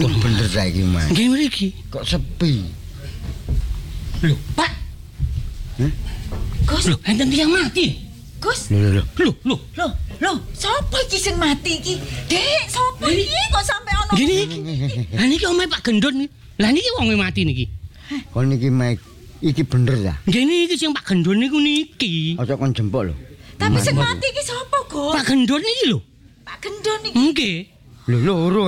bener saiki, Mas. Nggih mriki. Kok sepi? Lho, Pak. Gus, Lho, enten tiyang mati. Gus. Lho. Loh, sapa iki sing mati iki? Dek, sapa iki kok sampe ono Gini iki. Lah niki omahe Pak Gendon niki. Lah niki wonge mati niki. Kon niki iki bener ya? Nggih niki sing Pak Gendon niku niki. Aja kon jempuk lho. Tapi sing mati iki sapa, Gus? Pak Gendon niki lho. Pak Gendon iki. Nggih. Lho loro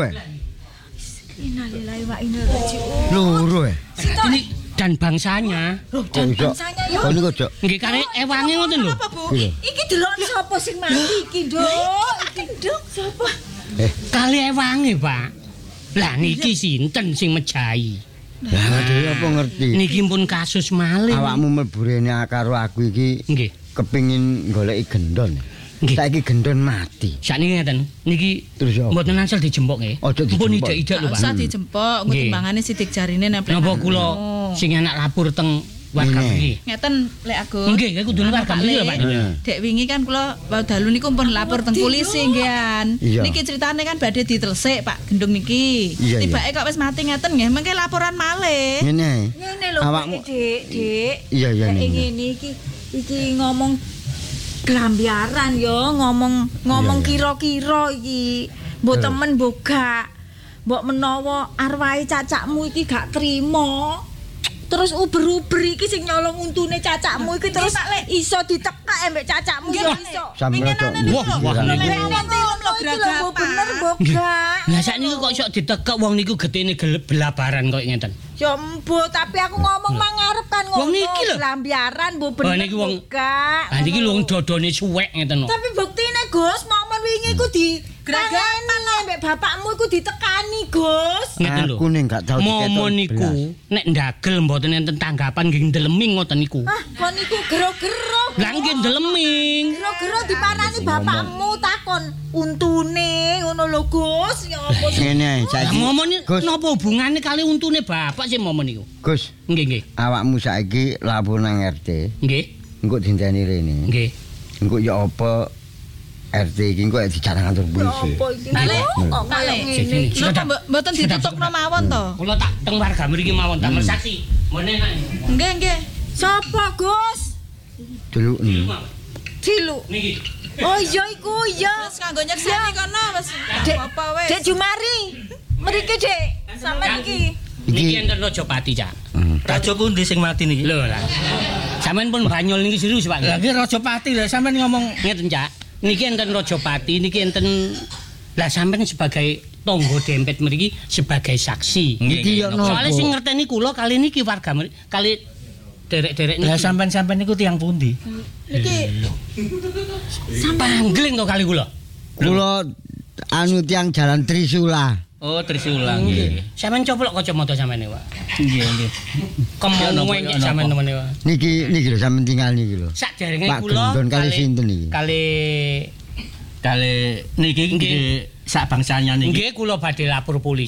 Innalillahi wa inna ilaihi raji'un. Loro Ini dan bangsanya. Loh, dan bangsanya yo. Kon niku aja. Nggih kare ewange ngoten lho. Apa, Bu? Iya. Iki delok sapa sing mati iki, Nduk? Iki Nduk sapa? Kali ewange, Pak. Lah niki sinten sing mejahi? Lah dhewe apa ngerti? Niki pun kasus maling. Awakmu mlebu rene karo aku iki Nggih. kepingin goleki gendon. Nggih. Saiki gendon mati. Sakniki ngeten. Niki Terus ya apa? mboten angsal dijempuk nggih. Aja dijempuk. Pun ijek-ijek lho, Pak. Usah dijempuk, engko Nggih. timbangane sidik jarine nempel. Napa kula sing anak lapor teng warga Ini. mriki? Ngeten Lek Agus. Nggih, kudune warga mriki lho, Pak. Dek wingi kan kula wau dalu niku pun lapor teng polisi nggih. Iya. Niki ceritane kan badhe ditelsik Pak Gendung niki. Iya, Tibake kok wis mati ngeten nggih, mengke laporan malih. Ngene. Ngene lho, Awakmu Dik. Iya, Kayak ngene. ngene iki ngomong glambiaran yo, ngomong Iya. kira-kira iki. Mbok temen mbok gak. Mbok menawa arwahe cacakmu iki gak trima. Terus uber-uber iki sing nyolong untune cacakmu iki terus iso ditekak mbek cacakmu yo iso. Sampe aja. Wah, niku. Lho bener mbok gak. Lah sakniki kok iso ditekek wong niku getene belabaran kok ngeten. Ya mbok, tapi aku ngomong mangarep kan Wong ngono. niki lho. Glambiaran mbok Oh, bener. niki wong gak. Ah niki wong dodone suwek ngeten kok. Tapi buktine Gus, momen wingi ku di gragapan mbek bapakmu iku ditekani, Gus. Ngeten lho. Aku ning gak tau Momon niku nek ndagel mboten enten tanggapan nggih ndeleming ngoten niku. Ah, kon niku gero-gero. Lah nggih ndeleming. Gero-gero diparani bapakmu takon untune ngono lho, Gus. Ya apa sih? Ngene Lah saiki. momon Gus, napa hubungane kali untune bapak sih momon niku? Gus, Nggih nggih. awakmu saiki lapor nang RT. Nggih. Engko dinteni rene. Nggih. Engko ya apa RT iki engko dijarang kantor polisi. Apa iki? Balik. Kok kaya Balik. ngene iki? Napa mboten ditutupno mawon to? Kula tak teng warga mriki mawon damel saksi. Mun enak. Nggih, nggih. Sapa, Gus? Delok Dilu. Niki. Oh iya iku iya. Wis kanggo nyekseni kono wis. Dek, Apa wis? Dek Jumari. Mriki, Dek. Sampeyan iki. Niki enten Rajapati, Cak. Raja pundi sing mati niki? Lho lah. Sampeyan pun banyol niki serius, Pak. Lah iki Rajapati lho sampean ngomong Ngeten, Cak. Niki enten Rajapati, niki enten lah sampeyan sebagai tonggo dempet mriki sebagai saksi. Iki ya Soale napa? sing ngerteni kula kali niki warga mriki, kali derek-derek lah niki. sampean niku tiyang pundi? Niki Panggling to kali kula. Kula anu tiang jalan Trisula. Oh, Trisula nggih. Sampeyan coplok kacamata sampeyan, Pak. Nggih, nggih. Kemong Ya, sampeyan napa? temene, Pak. Niki lho sampean tinggal niki lho. Sakderenge Pak kula Gendon kali sinten iki? Kali Niki nggih sak bangsanya niki. nggih kula badhe lapor polisi.